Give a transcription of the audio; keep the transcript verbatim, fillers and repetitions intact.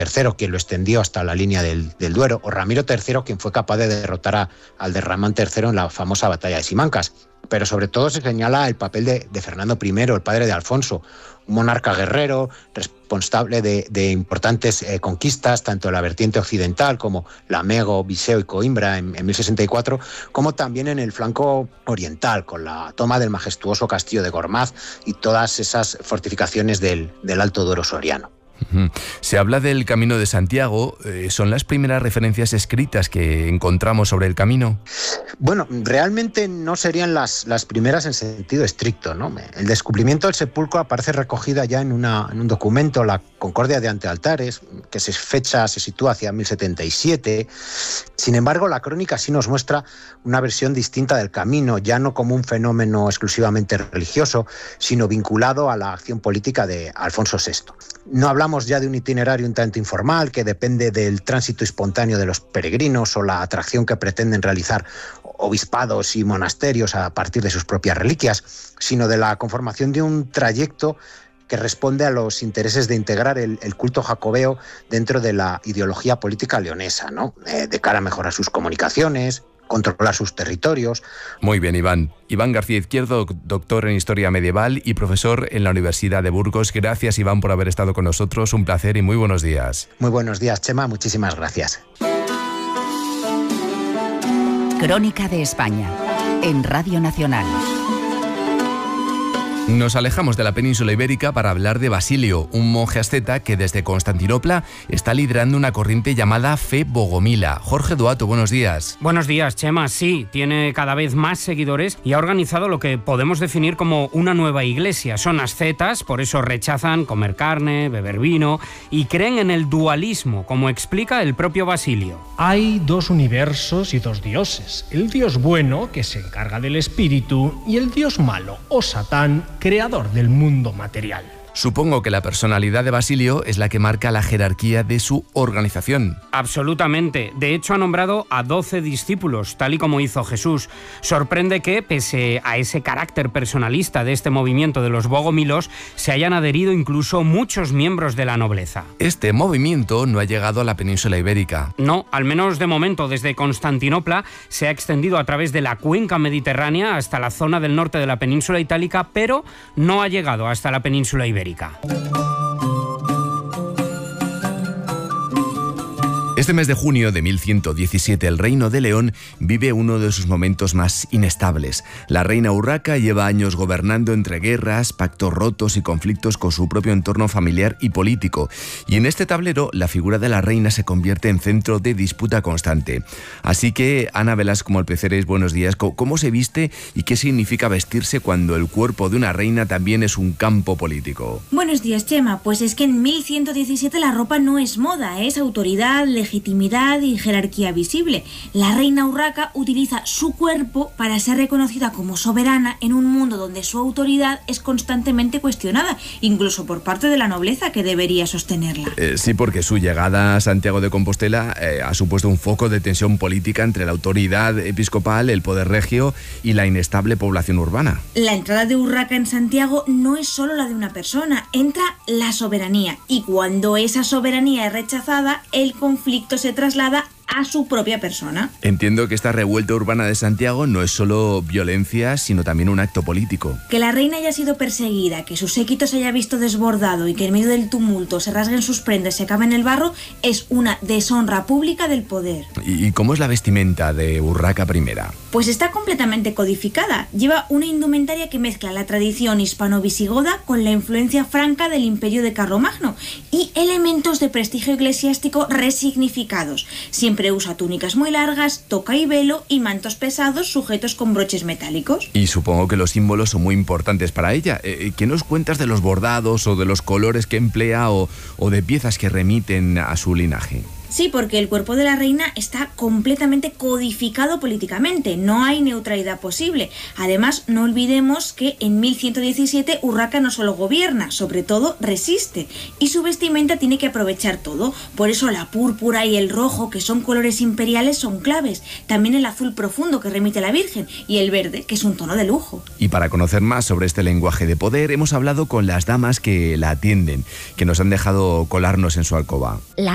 tercero, quien lo extendió hasta la línea del, del Duero, o Ramiro tercero, quien fue capaz de derrotar a Abderramán tercero en la famosa batalla de Simancas. Pero sobre todo se señala el papel de, de Fernando primero, el padre de Alfonso, un monarca guerrero, responsable de, de importantes eh, conquistas, tanto en la vertiente occidental como Lamego, Viseu y Coimbra en, en mil sesenta y cuatro, como también en el flanco oriental, con la toma del majestuoso castillo de Gormaz y todas esas fortificaciones del, del Alto Duero soriano. Se habla del Camino de Santiago. ¿Son las primeras referencias escritas que encontramos sobre el camino? Bueno, realmente no serían las, las primeras en sentido estricto, ¿no? El descubrimiento del sepulcro aparece recogida ya en, una, en un documento, la Concordia de Antealtares, que se fecha, se sitúa hacia mil setenta y siete. Sin embargo, la crónica sí nos muestra una versión distinta del camino, ya no como un fenómeno exclusivamente religioso, sino vinculado a la acción política de Alfonso sexto. No hablamos ya de un itinerario un tanto informal que depende del tránsito espontáneo de los peregrinos o la atracción que pretenden realizar obispados y monasterios a partir de sus propias reliquias, sino de la conformación de un trayecto que responde a los intereses de integrar el, el culto jacobeo dentro de la ideología política leonesa, ¿no? Eh, de cara a mejorar sus comunicaciones, controlar sus territorios. Muy bien, Iván. Iván García Izquierdo, doctor en Historia Medieval y profesor en la Universidad de Burgos. Gracias, Iván, por haber estado con nosotros. Un placer y muy buenos días. Muy buenos días, Chema. Muchísimas gracias. Crónica de España, en Radio Nacional. Nos alejamos de la península ibérica para hablar de Basilio, un monje asceta que desde Constantinopla está liderando una corriente llamada Fe Bogomila. Jorge Duato, buenos días. Buenos días, Chema. Sí, tiene cada vez más seguidores y ha organizado lo que podemos definir como una nueva iglesia. Son ascetas, por eso rechazan comer carne, beber vino y creen en el dualismo, como explica el propio Basilio. Hay dos universos y dos dioses. El dios bueno, que se encarga del espíritu, y el dios malo, o Satán, creador del mundo material. Supongo que la personalidad de Basilio es la que marca la jerarquía de su organización. Absolutamente. De hecho, ha nombrado a doce discípulos, tal y como hizo Jesús. Sorprende que, pese a ese carácter personalista de este movimiento de los bogomilos, se hayan adherido incluso muchos miembros de la nobleza. Este movimiento no ha llegado a la península ibérica. No, al menos de momento, desde Constantinopla se ha extendido a través de la cuenca mediterránea hasta la zona del norte de la península itálica, pero no ha llegado hasta la península ibérica. Este mes de junio de mil ciento diecisiete, el Reino de León vive uno de sus momentos más inestables. La reina Urraca lleva años gobernando entre guerras, pactos rotos y conflictos con su propio entorno familiar y político. Y en este tablero, la figura de la reina se convierte en centro de disputa constante. Así que, Ana Velasco Molpeceres, buenos días. ¿Cómo se viste y qué significa vestirse cuando el cuerpo de una reina también es un campo político? Buenos días, Chema. Pues es que en mil ciento diecisiete la ropa no es moda, es autoridad, legitimidad, legitimidad y jerarquía visible. La reina Urraca utiliza su cuerpo para ser reconocida como soberana en un mundo donde su autoridad es constantemente cuestionada, incluso por parte de la nobleza que debería sostenerla. Eh, sí, porque su llegada a Santiago de Compostela eh, ha supuesto un foco de tensión política entre la autoridad episcopal, el poder regio y la inestable población urbana. La entrada de Urraca en Santiago no es solo la de una persona, entra la soberanía, y cuando esa soberanía es rechazada, el conflicto se traslada a su propia persona. Entiendo que esta revuelta urbana de Santiago no es solo violencia, sino también un acto político. Que la reina haya sido perseguida, que su séquito se haya visto desbordado y que en medio del tumulto se rasguen sus prendas y se acabe en el barro es una deshonra pública del poder. ¿Y cómo es la vestimenta de Urraca primera? Pues está completamente codificada. Lleva una indumentaria que mezcla la tradición hispano-visigoda con la influencia franca del imperio de Carlomagno y elementos de prestigio eclesiástico resignificados. Siempre usa túnicas muy largas, toca y velo y mantos pesados sujetos con broches metálicos. Y supongo que los símbolos son muy importantes para ella. ¿Qué nos cuentas de los bordados o de los colores que emplea o, o de piezas que remiten a su linaje? Sí, porque el cuerpo de la reina está completamente codificado políticamente, no hay neutralidad posible. Además, no olvidemos que en mil ciento diecisiete Urraca no solo gobierna, sobre todo resiste, y su vestimenta tiene que aprovechar todo. Por eso la púrpura y el rojo, que son colores imperiales, son claves. También el azul profundo, que remite a la Virgen, y el verde, que es un tono de lujo. Y para conocer más sobre este lenguaje de poder, hemos hablado con las damas que la atienden, que nos han dejado colarnos en su alcoba. La